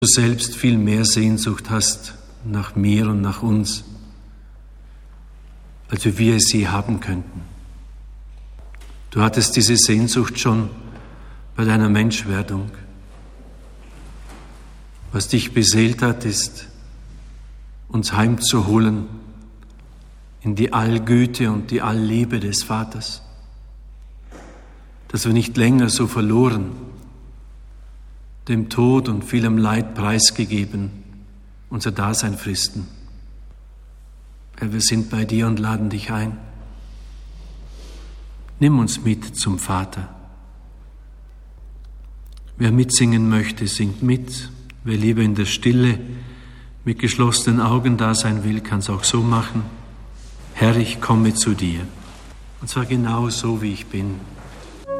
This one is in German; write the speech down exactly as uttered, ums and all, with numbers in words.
du selbst viel mehr Sehnsucht hast nach mir und nach uns, als wir es je haben könnten. Du hattest diese Sehnsucht schon bei deiner Menschwerdung. Was dich beseelt hat, ist, uns heimzuholen in die Allgüte und die Allliebe des Vaters, dass wir nicht länger so verloren, dem Tod und vielem Leid preisgegeben, unser Dasein fristen. Herr, wir sind bei dir und laden dich ein. Nimm uns mit zum Vater. Wer mitsingen möchte, singt mit. Wer lieber in der Stille mit geschlossenen Augen da sein will, kann es auch so machen. Herr, ich komme zu dir. Und zwar genau so, wie ich bin.